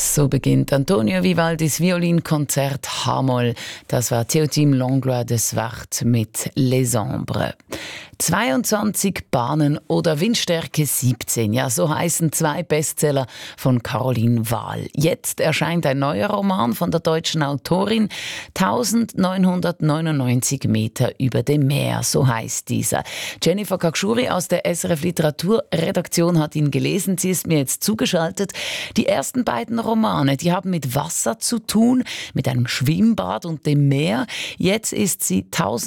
So beginnt Antonio Vivaldis Violinkonzert H-Moll. Das war Théotime Langlois de Swart mit Les Ombres. 22 Bahnen oder Windstärke 17. Ja, so heißen 2 Bestseller von Caroline Wahl. Jetzt erscheint ein neuer Roman von der deutschen Autorin. 1999 Meter über dem Meer, so heißt dieser. Jennifer Kakschuri aus der SRF Literaturredaktion hat ihn gelesen. Sie ist mir jetzt zugeschaltet. Die ersten beiden Romane, die haben mit Wasser zu tun, mit einem Schwimmbad und dem Meer. Jetzt ist sie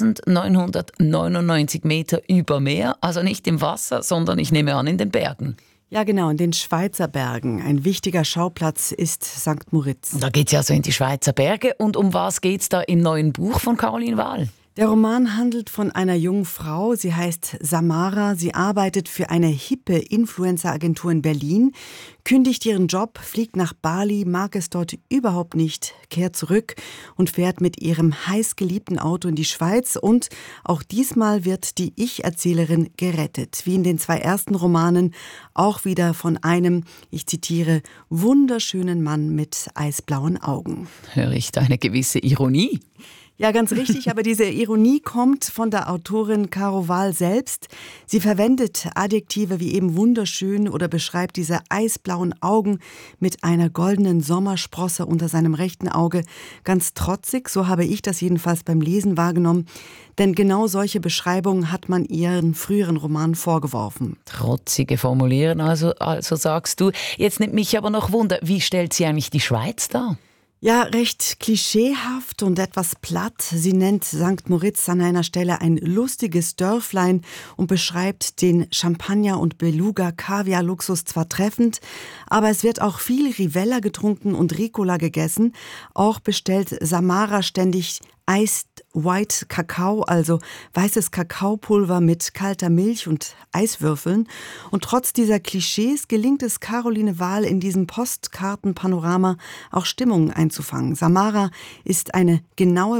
1999 Meter über Meer, also nicht im Wasser, sondern ich nehme an in den Bergen. Ja, genau, in den Schweizer Bergen. Ein wichtiger Schauplatz ist St. Moritz. Da geht es ja so in die Schweizer Berge. Und um was geht es da im neuen Buch von Caroline Wahl? Der Roman handelt von einer jungen Frau. Sie heißt Samara. Sie arbeitet für eine hippe Influencer-Agentur in Berlin, kündigt ihren Job, fliegt nach Bali, mag es dort überhaupt nicht, kehrt zurück und fährt mit ihrem heißgeliebten Auto in die Schweiz. Und auch diesmal wird die Ich-Erzählerin gerettet. Wie in den 2 ersten Romanen, auch wieder von einem, ich zitiere, wunderschönen Mann mit eisblauen Augen. Höre ich da eine gewisse Ironie? Ja, ganz richtig, aber diese Ironie kommt von der Autorin Caro Wahl selbst. Sie verwendet Adjektive wie eben wunderschön oder beschreibt diese eisblauen Augen mit einer goldenen Sommersprosse unter seinem rechten Auge ganz trotzig. So habe ich das jedenfalls beim Lesen wahrgenommen. Denn genau solche Beschreibungen hat man ihren früheren Roman vorgeworfen. Trotzige Formulieren, also sagst du. Jetzt nimmt mich aber noch Wunder, wie stellt sie eigentlich die Schweiz dar? Ja, recht klischeehaft und etwas platt. Sie nennt St. Moritz an einer Stelle ein lustiges Dörflein und beschreibt den Champagner- und Beluga-Kaviar-Luxus zwar treffend, aber es wird auch viel Rivella getrunken und Ricola gegessen. Auch bestellt Samara ständig Iced White Kakao, also weißes Kakaopulver mit kalter Milch und Eiswürfeln. Und trotz dieser Klischees gelingt es Caroline Wahl in diesem Postkartenpanorama auch Stimmungen einzufangen. Samara ist eine genaue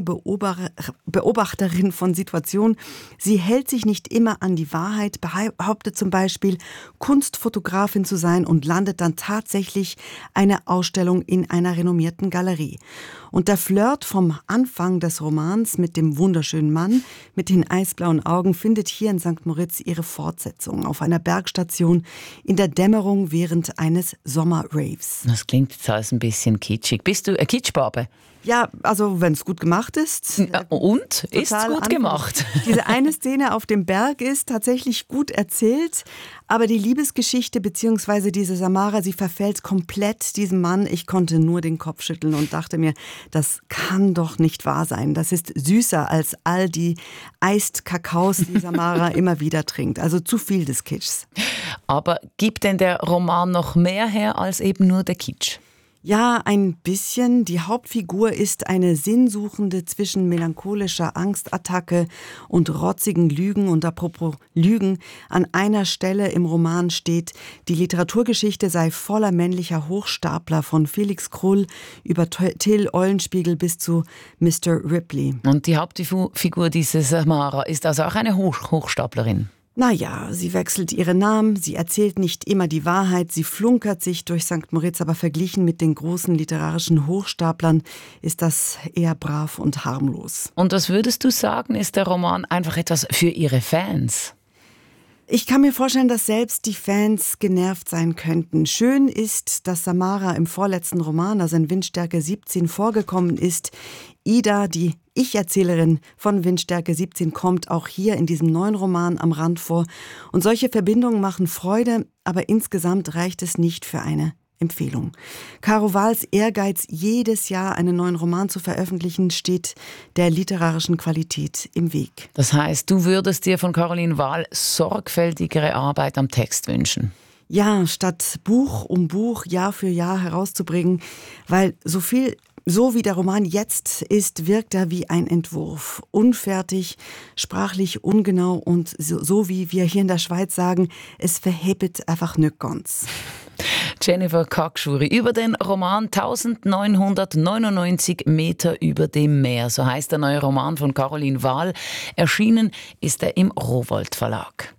Beobachterin von Situationen. Sie hält sich nicht immer an die Wahrheit, behauptet zum Beispiel, Kunstfotografin zu sein und landet dann tatsächlich eine Ausstellung in einer renommierten Galerie. Und der Flirt vom Anfang des Romans mit dem wunderschönen Mann mit den eisblauen Augen findet hier in St. Moritz ihre Fortsetzung auf einer Bergstation in der Dämmerung während eines Sommerraves. Das klingt jetzt alles ein bisschen kitschig. Bist du eine Kitschbarbe? Ja, also wenn es gut gemacht ist. Und? Ist es gut gemacht? Diese eine Szene auf dem Berg ist tatsächlich gut erzählt, aber die Liebesgeschichte bzw. diese Samara, sie verfällt komplett diesem Mann. Ich konnte nur den Kopf schütteln und dachte mir, das kann doch nicht wahr sein. Das ist süßer als all die Iced Kakaos, die Samara immer wieder trinkt. Also zu viel des Kitschs. Aber gibt denn der Roman noch mehr her als eben nur der Kitsch? Ja, ein bisschen. Die Hauptfigur ist eine Sinnsuchende zwischen melancholischer Angstattacke und rotzigen Lügen. Und apropos Lügen, an einer Stelle im Roman steht, die Literaturgeschichte sei voller männlicher Hochstapler von Felix Krull über Till Eulenspiegel bis zu Mr. Ripley. Und die Hauptfigur dieses Samara ist also auch eine Hochstaplerin? Naja, sie wechselt ihre Namen, sie erzählt nicht immer die Wahrheit, sie flunkert sich durch St. Moritz, aber verglichen mit den großen literarischen Hochstaplern ist das eher brav und harmlos. Und was würdest du sagen, ist der Roman einfach etwas für ihre Fans? Ich kann mir vorstellen, dass selbst die Fans genervt sein könnten. Schön ist, dass Samara im vorletzten Roman, also in Windstärke 17, vorgekommen ist. Ida, die Ich-Erzählerin von Windstärke 17, kommt auch hier in diesem neuen Roman am Rand vor. Und solche Verbindungen machen Freude, aber insgesamt reicht es nicht für eine Empfehlung. Caro Wahls Ehrgeiz, jedes Jahr einen neuen Roman zu veröffentlichen, steht der literarischen Qualität im Weg. Das heißt, du würdest dir von Caroline Wahl sorgfältigere Arbeit am Text wünschen? Ja, statt Buch um Buch Jahr für Jahr herauszubringen, weil so wie der Roman jetzt ist, wirkt er wie ein Entwurf. Unfertig, sprachlich ungenau und so wie wir hier in der Schweiz sagen, es verhebt einfach nicht ganz. Jennifer Kakschuri über den Roman 1999 Meter über dem Meer. So heißt der neue Roman von Caroline Wahl. Erschienen ist er im Rowohlt Verlag.